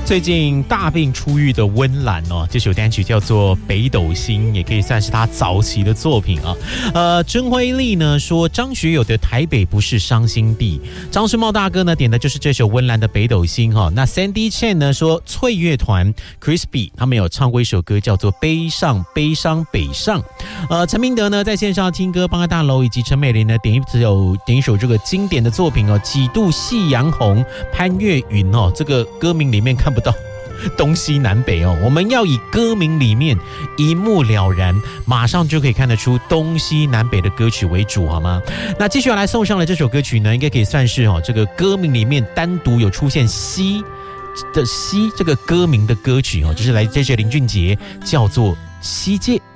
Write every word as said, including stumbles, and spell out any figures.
最近大病初愈的温岚哦，这首单曲叫做《北斗星》，也可以算是他早期的作品啊。呃，曾辉丽呢说张学友的《台北不是伤心地》，张世茂大哥呢点的就是这首温岚的《北斗星》哈。那 Sandy Chan 呢说翠乐团 Crispy 他们有唱过一首歌叫做《悲上悲伤北上》。呃，陈明德呢在线上听歌，邦爱大楼以及陈美玲呢点一首点一首这个经典的作品哦，《几度夕阳红》潘越云哦，这个歌名里面看不到东西南北哦，我们要以歌名里面一目了然，马上就可以看得出东西南北的歌曲为主，好吗？那继续要来送上的这首歌曲呢，应该可以算是哦，这个歌名里面单独有出现西的西这个歌名的歌曲哦，就是来自这林俊杰，叫做《西界》。